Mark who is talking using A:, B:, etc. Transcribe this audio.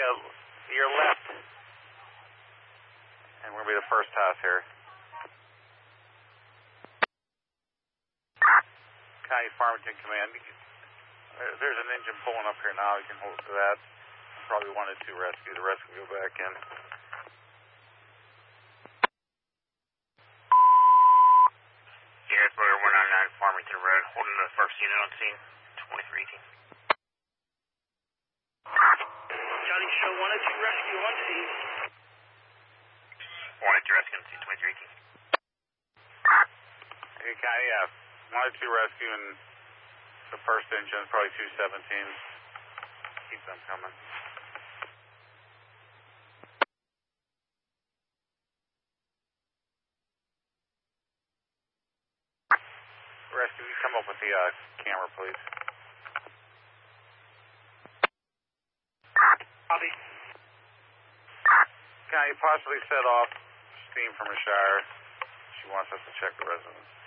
A: your left. And we're going to be the first pass here. County Farmington Command. There's an engine pulling up here now. You can hold to that. Probably 1 and 2 rescue. The rest will go back in.
B: Sierra Florida 199 Farmington Road. Holding the first unit on scene. 2318.
C: Charlie Show 1 and 2 rescue on scene.
B: 1 and 2 rescue on scene. 2318.
A: Hey, County, 1 and 2 rescue and the first engine is probably 217. Keep them coming. Rescue, you come up with the camera, please.
C: Copy.
A: Can you possibly set off steam from a shower? She wants us to check the residence.